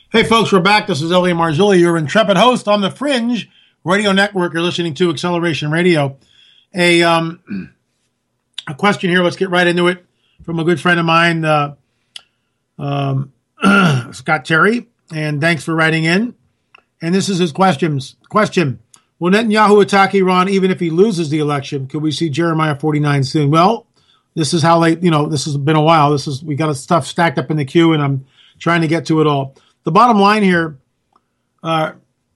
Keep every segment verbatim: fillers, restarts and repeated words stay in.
Hey, folks, we're back. This is Elliot Marzulli, your intrepid host on the Fringe Radio Network. You're listening to Acceleration Radio. A um, a question here. Let's get right into it from a good friend of mine, uh, um, Scott Terry. And thanks for writing in. And this is his questions. Question: Will Netanyahu attack Iran even if he loses the election? Could we see Jeremiah forty-nine soon? Well, this is how late. You know, this has been a while. This is we got stuff stacked up in the queue, and I'm trying to get to it all. The bottom line here, uh,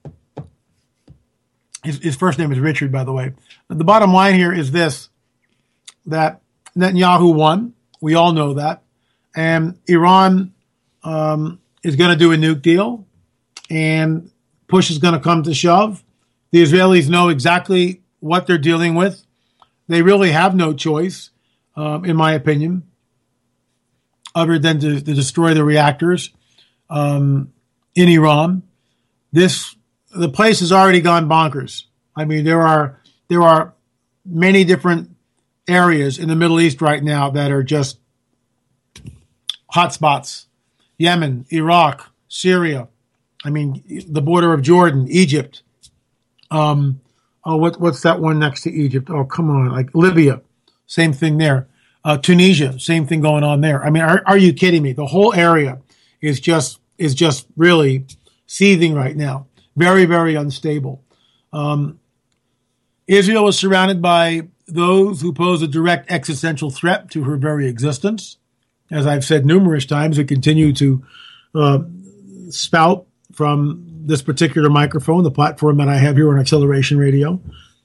his, his first name is Richard, by the way. The bottom line here is this, that Netanyahu won. We all know that. And Iran um, is going to do a nuke deal. And push is going to come to shove. The Israelis know exactly what they're dealing with. They really have no choice, um, in my opinion, other than to, to destroy the reactors. Um, in Iran, this the place has already gone bonkers. I mean, there are there are many different areas in the Middle East right now that are just hotspots. Yemen, Iraq, Syria. I mean, the border of Jordan, Egypt. Um, oh, what what's that one next to Egypt? Oh, come on, like Libya, same thing there. Uh, Tunisia, same thing going on there. I mean, are, are you kidding me? The whole area is just is just really seething right now. Very, very unstable. Um, Israel is surrounded by those who pose a direct existential threat to her very existence. As I've said numerous times, we continue to uh, spout from this particular microphone, the platform that I have here on Acceleration Radio.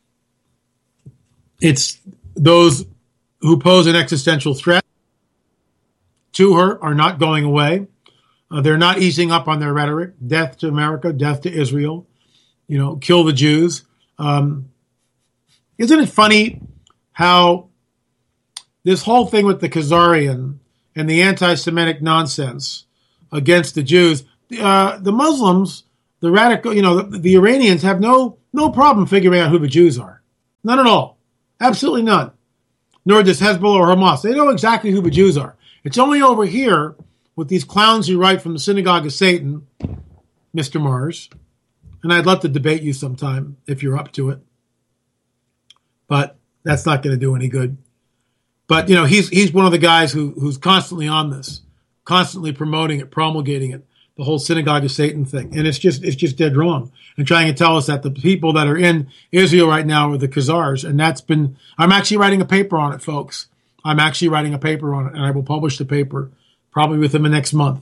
It's those who pose an existential threat to her are not going away. Uh, they're not easing up on their rhetoric. Death to America, death to Israel, you know, kill the Jews. Um, isn't it funny how this whole thing with the Khazarian and the anti-Semitic nonsense against the Jews, uh, the Muslims, the radical, you know, the, the Iranians have no no problem figuring out who the Jews are. None at all. Absolutely none. Nor does Hezbollah or Hamas. They know exactly who the Jews are. It's only over here with these clowns who write from the Synagogue of Satan, Mister Mars, and I'd love to debate you sometime if you're up to it, but that's not going to do any good. But, you know, he's he's one of the guys who who's constantly on this, constantly promoting it, promulgating it, the whole Synagogue of Satan thing, and it's just it's just dead wrong, and trying to tell us that the people that are in Israel right now are the Khazars, and that's been, I'm actually writing a paper on it, folks. I'm actually writing a paper on it, and I will publish the paper probably within the next month.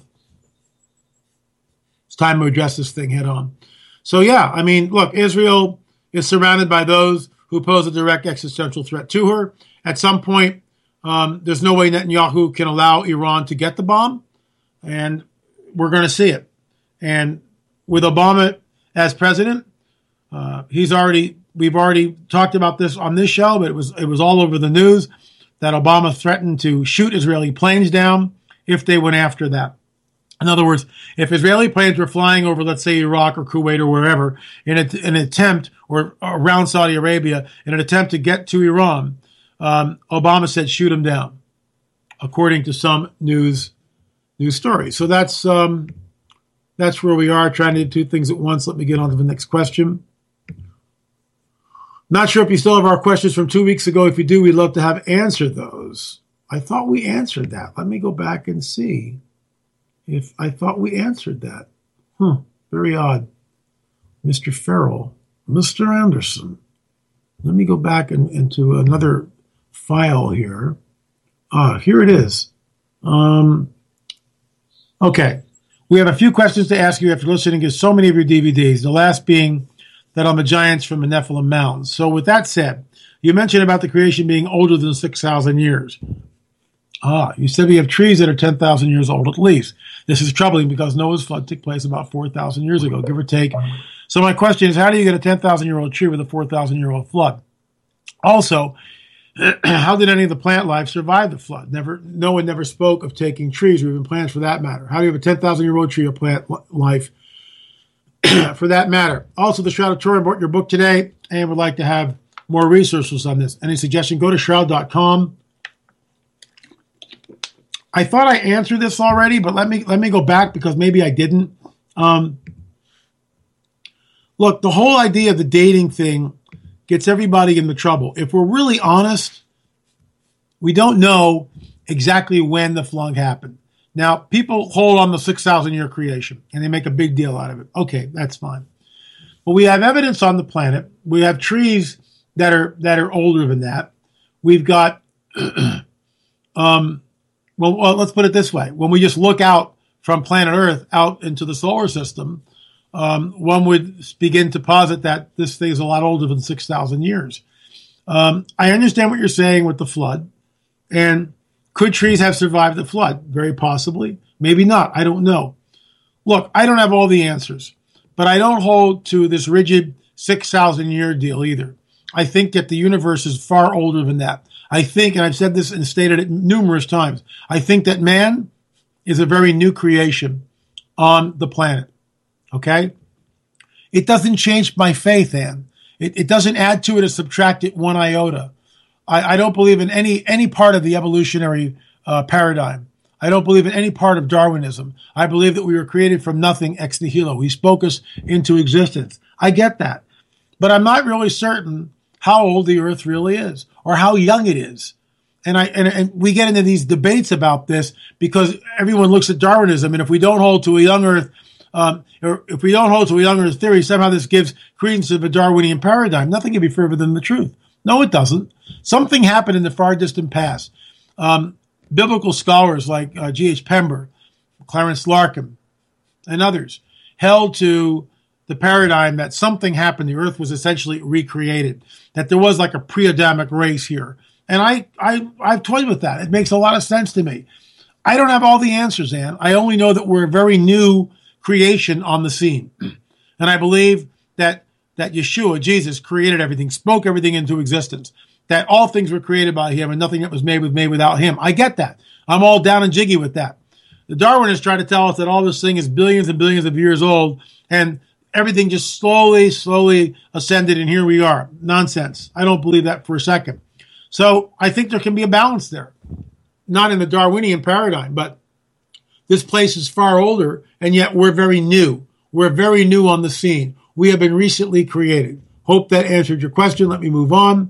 It's time to address this thing head on. So, yeah, I mean, look, Israel is surrounded by those who pose a direct existential threat to her. At some point, um, there's no way Netanyahu can allow Iran to get the bomb, and we're going to see it. And with Obama as president, uh, he's already, we've already talked about this on this show, but it was it was all over the news that Obama threatened to shoot Israeli planes down if they went after that. In other words, if Israeli planes were flying over, let's say, Iraq or Kuwait or wherever, in, a, in an attempt, or around Saudi Arabia, in an attempt to get to Iran, um, Obama said, shoot them down, according to some news news story. So that's um, that's where we are, trying to do two things at once. Let me get on to the next question. Not sure if you still have our questions from two weeks ago. If you do, we'd love to have answered those. I thought we answered that. Let me go back and see if I thought we answered that. Huh, very odd. Mister Farrell, Mister Anderson. Let me go back in, into another file here. Ah, here it is. Um, okay. We have a few questions to ask you after listening to so many of your D V Ds, the last being that on the giants from the Nephilim Mountains. So with that said, you mentioned about the creation being older than six thousand years. Ah, you said we have trees that are ten thousand years old at least. This is troubling because Noah's flood took place about four thousand years ago, give or take. So my question is, how do you get a ten thousand year old tree with a four thousand year old flood? Also, how did any of the plant life survive the flood? Never, no one never spoke of taking trees or even plants for that matter. How do you have a ten thousand year old tree or plant life for that matter? Also, the Shroud of Turin bought your book today and would like to have more resources on this. Any suggestion? Go to shroud dot com. I thought I answered this already, but let me let me go back because maybe I didn't. Um, look, the whole idea of the dating thing gets everybody into trouble. If we're really honest, we don't know exactly when the flood happened. Now, people hold on the six thousand year creation, and they make a big deal out of it. Okay, that's fine. But we have evidence on the planet. We have trees that are that are older than that. We've got, um, well, well, let's put it this way. When we just look out from planet Earth out into the solar system, um, one would begin to posit that this thing is a lot older than six thousand years. Um, I understand what you're saying with the flood. And could trees have survived the flood? Very possibly. Maybe not. I don't know. Look, I don't have all the answers, but I don't hold to this rigid six thousand year deal either. I think that the universe is far older than that. I think, and I've said this and stated it numerous times, I think that man is a very new creation on the planet. Okay? It doesn't change my faith, Ann. It, it doesn't add to it or subtract it one iota. I, I don't believe in any any part of the evolutionary uh, paradigm. I don't believe in any part of Darwinism. I believe that we were created from nothing ex nihilo. He spoke us into existence. I get that. But I'm not really certain how old the Earth really is or how young it is. And I and, and we get into these debates about this because everyone looks at Darwinism, and if we don't hold to a young Earth, um, or if we don't hold to a young Earth theory, somehow this gives credence to the Darwinian paradigm. Nothing can be further than the truth. No, it doesn't. Something happened in the far distant past. Um, biblical scholars like uh, G H Pember, Clarence Larkin, and others held to the paradigm that something happened. The Earth was essentially recreated, that there was like a pre-Adamic race here. And I, I, I've toyed with that. It makes a lot of sense to me. I don't have all the answers, Ann. I only know that we're a very new creation on the scene. And I believe that that Yeshua, Jesus, created everything, spoke everything into existence, that all things were created by him and nothing that was made was made without him. I get that. I'm all down and jiggy with that. The Darwinists try to tell us that all this thing is billions and billions of years old and everything just slowly, slowly ascended and here we are. Nonsense. I don't believe that for a second. So I think there can be a balance there. Not in the Darwinian paradigm, but this place is far older and yet we're very new. We're very new on the scene. We have been recently created. Hope that answered your question. Let me move on.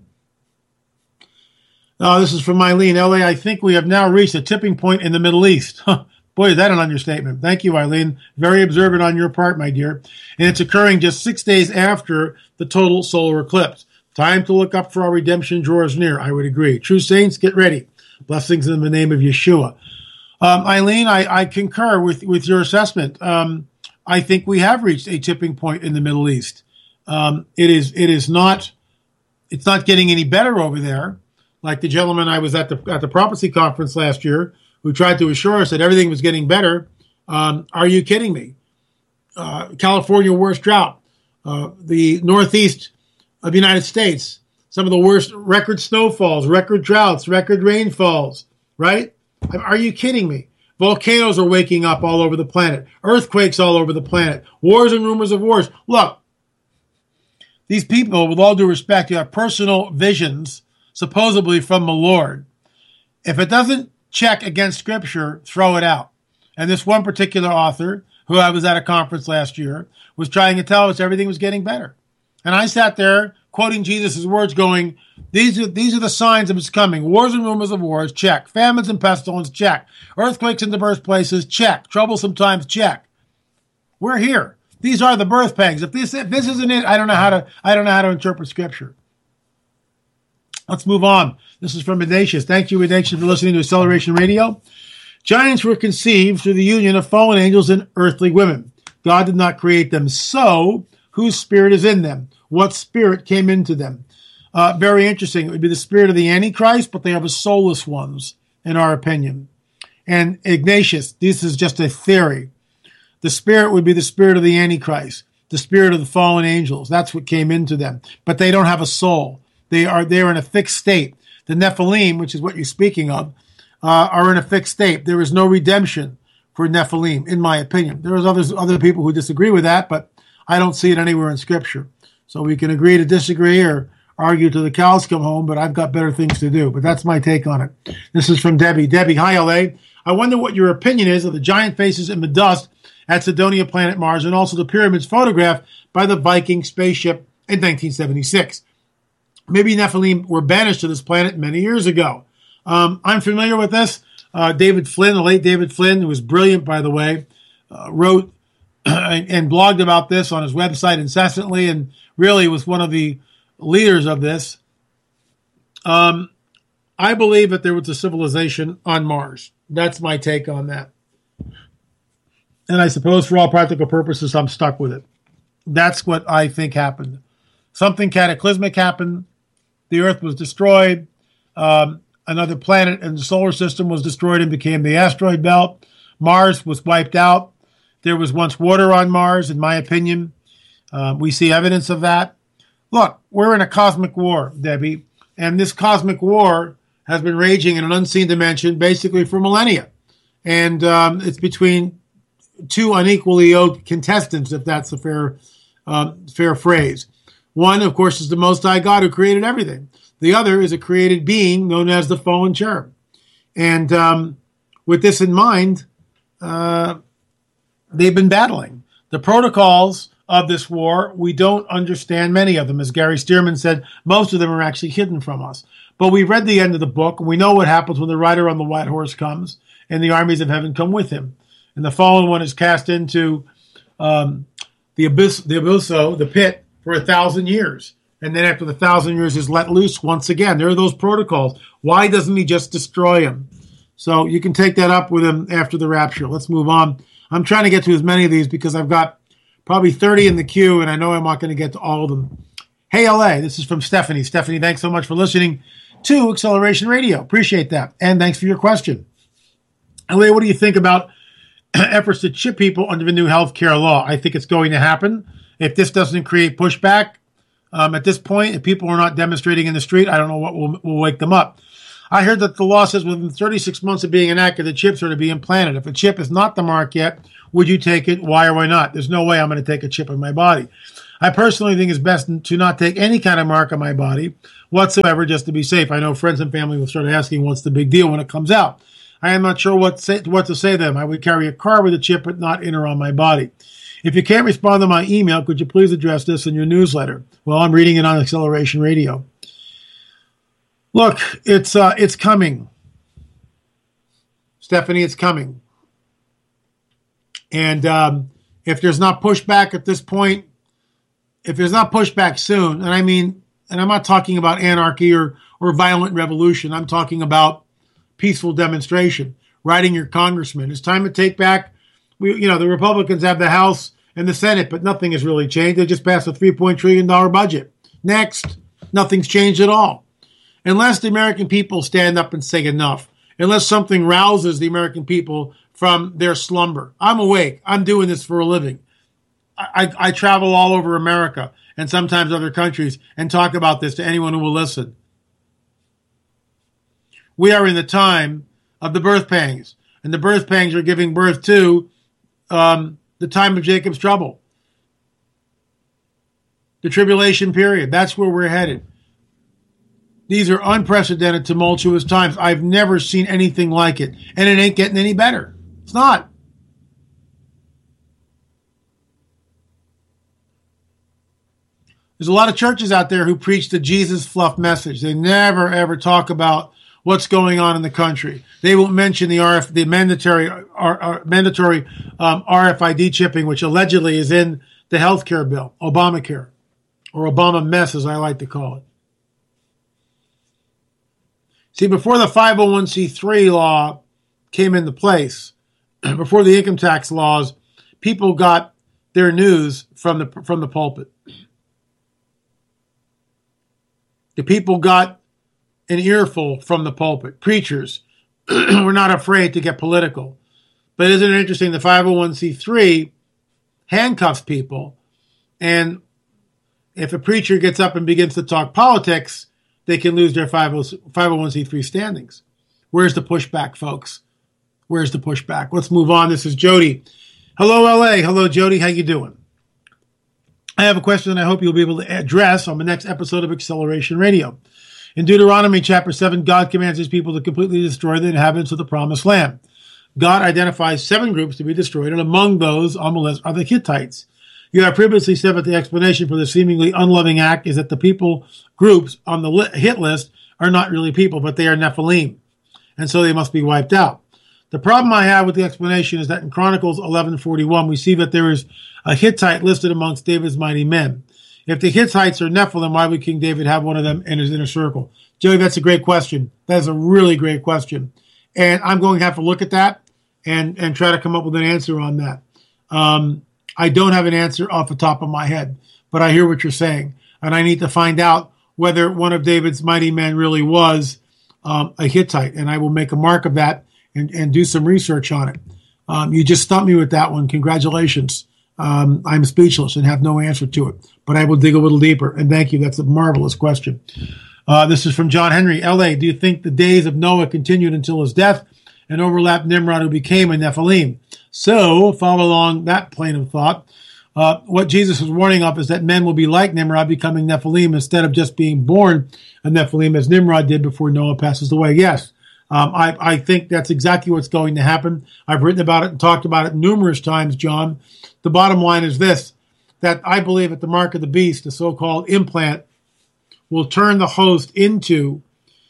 Uh, this is from Eileen, L A. I think we have now reached a tipping point in the Middle East. Boy, is that an understatement. Thank you, Eileen. Very observant on your part, my dear. And it's occurring just six days after the total solar eclipse. Time to look up for our redemption draws near. I would agree. True saints, get ready. Blessings in the name of Yeshua. Um, Eileen, I, I concur with, with your assessment. Um, I think we have reached a tipping point in the Middle East. Um, it is it is not it's not getting any better over there. Like the gentleman I was at the at the prophecy conference last year, who tried to assure us that everything was getting better. Um, are you kidding me? Uh, California worst drought, uh, the Northeast of the United States, some of the worst record snowfalls, record droughts, record rainfalls. Right? Are you kidding me? Volcanoes are waking up all over the planet. Earthquakes all over the planet. Wars and rumors of wars. Look, these people, with all due respect, you have personal visions, supposedly from the Lord. If it doesn't check against Scripture, throw it out. And this one particular author, who I was at a conference last year, was trying to tell us everything was getting better. And I sat there quoting Jesus' words going, these are, these are the signs of its coming. Wars and rumors of wars, check. Famines and pestilence, check. Earthquakes in diverse places, check. Troublesome times, check. We're here. These are the birth pangs. If this if this isn't it, I don't know how to I don't know how to interpret Scripture. Let's move on. This is from Ignatius. Thank you, Ignatius, for listening to Acceleration Radio. Giants were conceived through the union of fallen angels and earthly women. God did not create them so. Whose spirit is in them? What spirit came into them? Uh, very interesting. It would be the spirit of the Antichrist, but they are the soulless ones, in our opinion. And Ignatius, this is just a theory. The spirit would be the spirit of the Antichrist, the spirit of the fallen angels. That's what came into them. But they don't have a soul. They are they're in a fixed state. The Nephilim, which is what you're speaking of, uh, are in a fixed state. There is no redemption for Nephilim, in my opinion. There is others, other people who disagree with that, but I don't see it anywhere in Scripture. So we can agree to disagree or argue till the cows come home, but I've got better things to do. But that's my take on it. This is from Debbie. Debbie, hi, L A. I wonder what your opinion is of the giant faces in the dust at Cydonia Planet Mars, and also the pyramids photographed by the Viking spaceship in nineteen seventy-six. Maybe Nephilim were banished to this planet many years ago. Um, I'm familiar with this. Uh, David Flynn, the late David Flynn, who was brilliant, by the way, uh, wrote and, and blogged about this on his website incessantly, and really was one of the leaders of this. Um, I believe that there was a civilization on Mars. That's my take on that. And I suppose for all practical purposes, I'm stuck with it. That's what I think happened. Something cataclysmic happened. The Earth was destroyed. Um, another planet in the solar system was destroyed and became the asteroid belt. Mars was wiped out. There was once water on Mars, in my opinion. Uh, we see evidence of that. Look, we're in a cosmic war, Debbie, and this cosmic war has been raging in an unseen dimension basically for millennia. And um, it's between two unequally yoked contestants, if that's a fair, uh, fair phrase. One, of course, is the Most High God who created everything. The other is a created being known as the fallen cherub. And um, with this in mind, uh, they've been battling. The protocols of this war, we don't understand many of them. As Gary Stearman said, most of them are actually hidden from us. But we've read the end of the book, and we know what happens when the rider on the white horse comes, and the armies of heaven come with him. And the fallen one is cast into um, the abyss, the abysso, the pit, for a thousand years. And then after the thousand years is let loose once again. There are those protocols. Why doesn't he just destroy him? So you can take that up with him after the rapture. Let's move on. I'm trying to get to as many of these because I've got probably thirty in the queue, and I know I'm not going to get to all of them. Hey, L A, this is from Stephanie. Stephanie, thanks so much for listening to Acceleration Radio. Appreciate that. And thanks for your question. L A, what do you think about efforts to chip people under the new health care law? I think it's going to happen. If this doesn't create pushback, um, at this point, if people are not demonstrating in the street, I don't know what will, will wake them up. I heard that the law says within thirty-six months of being enacted, the chips are to be implanted. If a chip is not the mark yet, would you take it? Why or why not? There's no way I'm going to take a chip in my body. I personally think it's best to not take any kind of mark on my body whatsoever, just to be safe. I know friends and family will start asking what's the big deal when it comes out. I am not sure what, say, what to say to them. I would carry a car with a chip, but not in or on my body. If you can't respond to my email, could you please address this in your newsletter? Well, I'm reading it on Acceleration Radio. Look, it's uh, it's coming. Stephanie, it's coming. And um, if there's not pushback at this point, if there's not pushback soon, and I mean, and I'm not talking about anarchy or, or violent revolution, I'm talking about peaceful demonstration, writing your congressman. It's time to take back. We, you know, the Republicans have the House and the Senate, but nothing has really changed. They just passed a three point trillion dollars budget. Next, nothing's changed at all. Unless the American people stand up and say enough, unless something rouses the American people from their slumber. I'm awake. I'm doing this for a living. I, I, I travel all over America and sometimes other countries and talk about this to anyone who will listen. We are in the time of the birth pangs, and the birth pangs are giving birth to um, the time of Jacob's trouble. The tribulation period. That's where we're headed. These are unprecedented, tumultuous times. I've never seen anything like it, and it ain't getting any better. It's not. There's a lot of churches out there who preach the Jesus fluff message. They never, ever talk about what's going on in the country. They won't mention the R F, the mandatory, R, R, mandatory um, R F I D chipping, which allegedly is in the health care bill, Obamacare, or Obama mess, as I like to call it. See, before the five oh one c three law came into place, before the income tax laws, people got their news from the from the pulpit. The people got an earful from the pulpit. Preachers were not afraid to get political. But isn't it interesting, the five oh one c three handcuffs people, and if a preacher gets up and begins to talk politics, they can lose their five oh one c three standings. Where's the pushback, folks? Where's the pushback? Let's move on. This is Jody. Hello, L A. Hello, Jody. How you doing? I have a question that I hope you'll be able to address on the next episode of Acceleration Radio. In Deuteronomy chapter seven, God commands his people to completely destroy the inhabitants of the promised land. God identifies seven groups to be destroyed, and among those on the list are the Hittites. You have previously said that the explanation for the seemingly unloving act is that the people groups on the li- hit list are not really people, but they are Nephilim, and so they must be wiped out. The problem I have with the explanation is that in Chronicles eleven forty-one, we see that there is a Hittite listed amongst David's mighty men. If the Hittites are Nephilim, why would King David have one of them in his inner circle? Joey, that's a great question. That is a really great question. And I'm going to have to look at that and, and try to come up with an answer on that. Um, I don't have an answer off the top of my head, but I hear what you're saying. And I need to find out whether one of David's mighty men really was um, a Hittite. And I will make a mark of that and, and do some research on it. Um, you just stumped me with that one. Congratulations. Um, I'm speechless and have no answer to it, but I will dig a little deeper. And thank you. That's a marvelous question. Uh, this is from John Henry, L A. Do you think the days of Noah continued until his death and overlapped Nimrod, who became a Nephilim? So, follow along that plane of thought. Uh, what Jesus is warning of is that men will be like Nimrod, becoming Nephilim instead of just being born a Nephilim, as Nimrod did before Noah passes away. Yes, um, I, I think that's exactly what's going to happen. I've written about it and talked about it numerous times, John. The bottom line is this, that I believe at the mark of the beast, the so-called implant, will turn the host into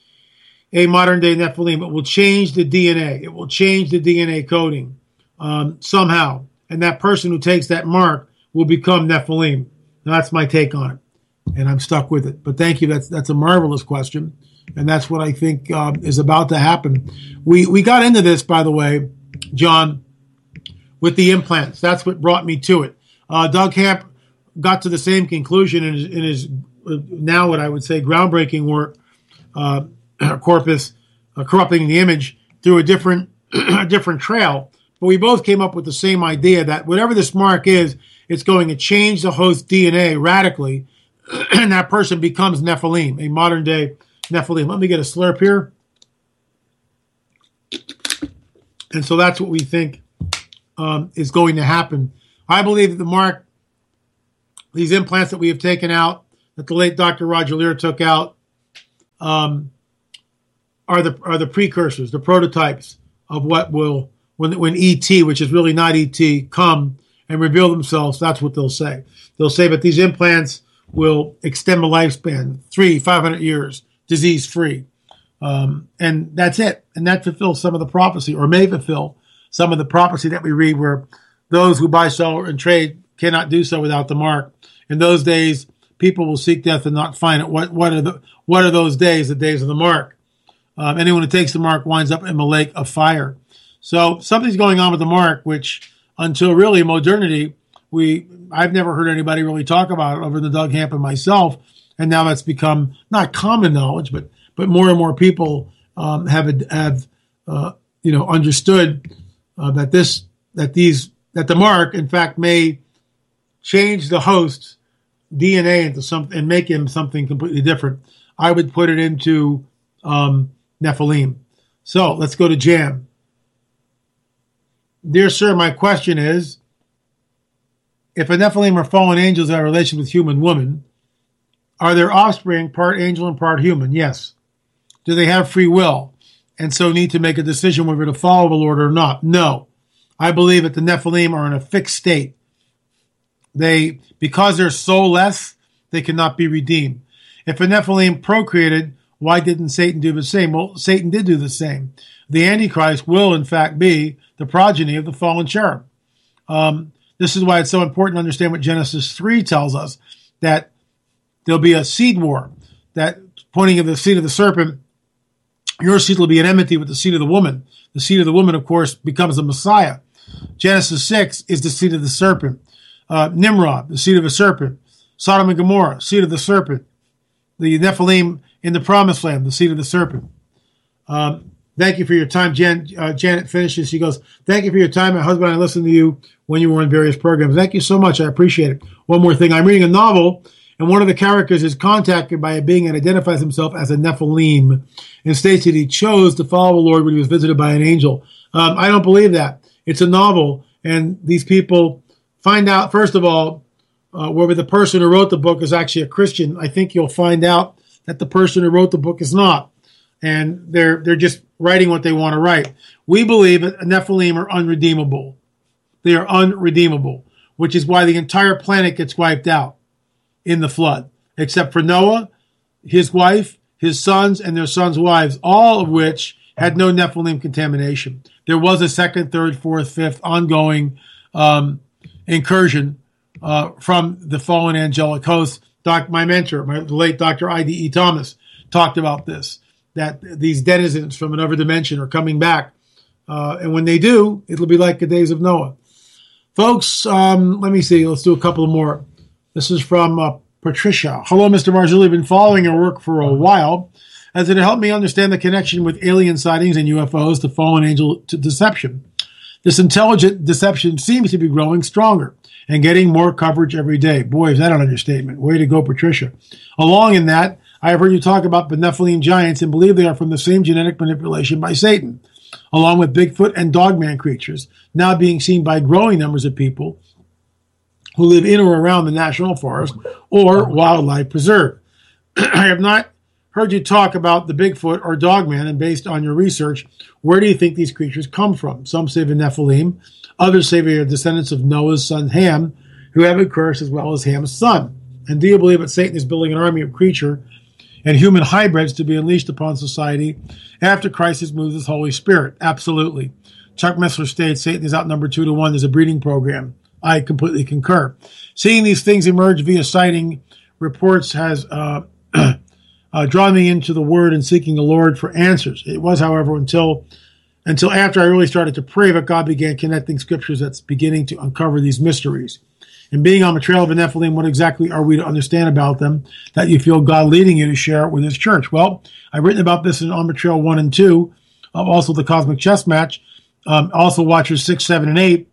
a modern-day Nephilim. It will change the D N A. It will change the D N A coding um, somehow. And that person who takes that mark will become Nephilim. Now, that's my take on it, and I'm stuck with it. But thank you. That's that's a marvelous question, and that's what I think um, is about to happen. We we got into this, by the way, John, with the implants. That's what brought me to it. Uh, Doug Hamp got to the same conclusion in his, in his uh, now what I would say groundbreaking work, uh, Corpus, uh, Corrupting the Image, through a different a different trail. But we both came up with the same idea that whatever this mark is, it's going to change the host D N A radically, and that person becomes Nephilim, a modern-day Nephilim. Let me get a slurp here. And so that's what we think um, is going to happen. I believe that the mark, these implants that we have taken out, that the late Doctor Roger Lear took out, um, are the are the precursors, the prototypes of what will, when when E T, which is really not E T, come and reveal themselves. That's what they'll say. They'll say that these implants will extend the lifespan, three, five hundred years, disease-free. Um, and that's it. And that fulfills some of the prophecy, or may fulfill some of the prophecy that we read, where those who buy, sell, and trade cannot do so without the mark. In those days, people will seek death and not find it. What, what are the what are those days? The days of the mark. Um, anyone who takes the mark winds up in the lake of fire. So something's going on with the mark, which until really modernity, we I've never heard anybody really talk about it other than Doug Hamp and myself. And now that's become not common knowledge, but but more and more people um, have have uh, you know understood uh, that this that these that the mark in fact may change the host's D N A into something and make him something completely different. I would put it into um, Nephilim. So let's go to Jan. Dear sir, my question is, if a Nephilim are fallen angels that have a relation with human woman, are their offspring part angel and part human? Yes. Do they have free will and so need to make a decision whether to follow the Lord or not? No. I believe that the Nephilim are in a fixed state. They, because they're soulless, they cannot be redeemed. If a Nephilim procreated, why didn't Satan do the same? Well, Satan did do the same. The Antichrist will, in fact, be the progeny of the fallen cherub. Um, this is why it's so important to understand what Genesis three tells us, that there'll be a seed war, that pointing at the seed of the serpent, your seed will be an enmity with the seed of the woman. The seed of the woman, of course, becomes the Messiah. Genesis six is the seed of the serpent. Uh, Nimrod, the seed of the serpent. Sodom and Gomorrah, seed of the serpent. The Nephilim in the Promised Land, the seed of the serpent. Um, thank you for your time. Jan, uh, Janet finishes. She goes, thank you for your time. My husband and I listened to you when you were on various programs. Thank you so much. I appreciate it. One more thing. I'm reading a novel, and one of the characters is contacted by a being that identifies himself as a Nephilim and states that he chose to follow the Lord when he was visited by an angel. Um, I don't believe that. It's a novel, and these people find out, first of all, uh, whether the person who wrote the book is actually a Christian. I think you'll find out that the person who wrote the book is not. and they're they're just writing what they want to write. We believe that Nephilim are unredeemable. They are unredeemable, which is why the entire planet gets wiped out in the flood, except for Noah, his wife, his sons, and their sons' wives, all of which had no Nephilim contamination. There was a second, third, fourth, fifth ongoing um, incursion uh, from the fallen angelic hosts. Doc, my mentor, my the late Doctor I D E Thomas, talked about this, that these denizens from another dimension are coming back. Uh, and when they do, it'll be like the days of Noah. Folks, um, let me see. Let's do a couple more. This is from uh, Patricia. Hello, Mister Marzulli. I've been following your work for a while, as it helped me understand the connection with alien sightings and U F Os to fallen angel to deception. This intelligent deception seems to be growing stronger and getting more coverage every day. Boy, is that an understatement. Way to go, Patricia. Along in that, I have heard you talk about the Nephilim giants and believe they are from the same genetic manipulation by Satan, along with Bigfoot and Dogman creatures, now being seen by growing numbers of people who live in or around the national forest or wildlife preserve. I have not heard you talk about the Bigfoot or Dogman, and based on your research, where do you think these creatures come from? Some say the Nephilim. Others say they are descendants of Noah's son Ham, who have been cursed as well as Ham's son. And do you believe that Satan is building an army of creature and human hybrids to be unleashed upon society after Christ has moved his Holy Spirit? Absolutely. Chuck Missler states Satan is outnumbered two to one. There's a breeding program. I completely concur. Seeing these things emerge via sighting reports has uh, uh, drawn me into the Word and seeking the Lord for answers. It was, however, until until after I really started to pray that God began connecting scriptures that's beginning to uncover these mysteries. And being on the trail of the Nephilim, what exactly are we to understand about them that you feel God leading you to share it with his church? Well, I've written about this in On the Trail one and two, uh, also the Cosmic Chess Match, um, also Watchers six, seven, and eight.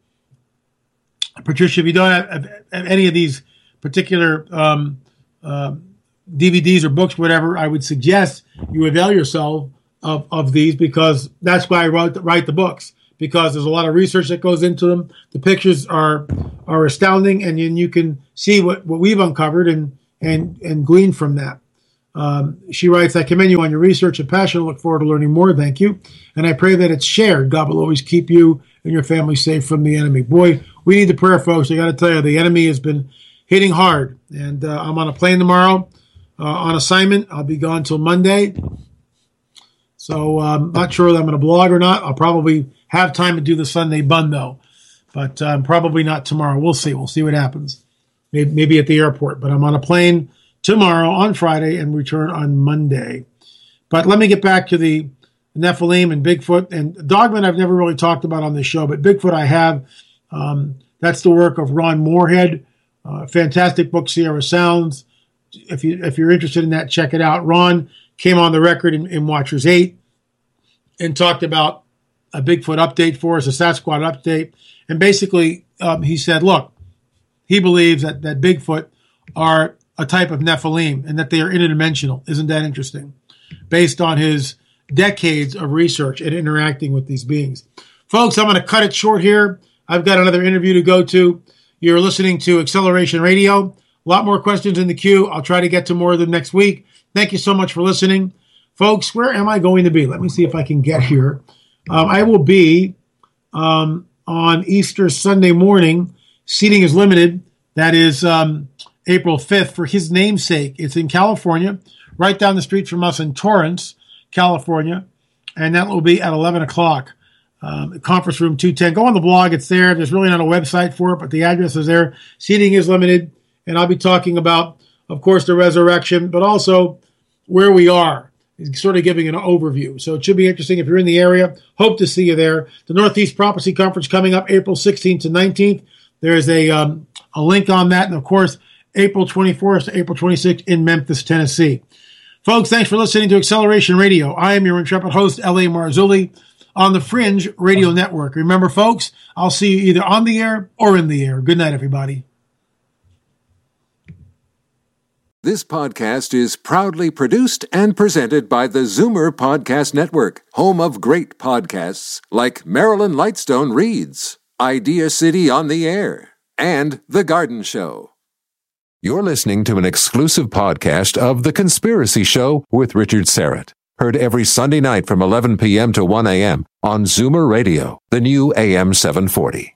Patricia, if you don't have, have, have any of these particular um, uh, D V Ds or books, whatever, I would suggest you avail yourself of, of these, because that's why I wrote, write the books, because there's a lot of research that goes into them. The pictures are are astounding, and you, you can see what, what we've uncovered and and and glean from that. Um, she writes, I commend you on your research and passion. I look forward to learning more. Thank you. And I pray that it's shared. God will always keep you and your family safe from the enemy. Boy, we need the prayer, folks. I got to tell you, the enemy has been hitting hard. And uh, I'm on a plane tomorrow uh, on assignment. I'll be gone till Monday. So I'm um, not sure that I'm going to blog or not. I'll probably have time to do the Sunday bun, though. But um, probably not tomorrow. We'll see. We'll see what happens. Maybe, maybe at the airport. But I'm on a plane tomorrow on Friday and return on Monday. But let me get back to the Nephilim and Bigfoot. And Dogman I've never really talked about on this show, but Bigfoot I have. Um, that's the work of Ron Moorhead. Uh, fantastic book, Sierra Sounds. If, you, if you're interested in that, check it out. Ron came on the record in, in Watchers eight and talked about a Bigfoot update for us, a Sasquatch update. And basically, um, he said, look, he believes that, that Bigfoot are a type of Nephilim and that they are interdimensional. Isn't that interesting? Based on his decades of research and interacting with these beings. Folks, I'm going to cut it short here. I've got another interview to go to. You're listening to Acceleration Radio. A lot more questions in the queue. I'll try to get to more of them next week. Thank you so much for listening. Folks, where am I going to be? Let me see if I can get here. Um, I will be um, on Easter Sunday morning. Seating is limited. That is um, April fifth for his namesake. It's in California, right down the street from us in Torrance, California. And that will be at eleven o'clock. Um, conference room two ten. Go on the blog. It's there. There's really not a website for it, but the address is there. Seating is limited. And I'll be talking about, of course, the resurrection, but also where we are. Sort of giving an overview. So it should be interesting if you're in the area. Hope to see you there. The Northeast Prophecy Conference coming up April sixteenth to nineteenth. There is a um, a link on that. And, of course, April twenty-fourth to April twenty-sixth in Memphis, Tennessee. Folks, thanks for listening to Acceleration Radio. I am your intrepid host, L A. Marzulli, on the Fringe Radio Network. Remember, folks, I'll see you either on the air or in the air. Good night, everybody. This podcast is proudly produced and presented by the Zoomer Podcast Network, home of great podcasts like Marilyn Lightstone Reads, Idea City on the Air, and The Garden Show. You're listening to an exclusive podcast of The Conspiracy Show with Richard Serrett. Heard every Sunday night from eleven p.m. to one a.m. on Zoomer Radio, the new A M seven forty.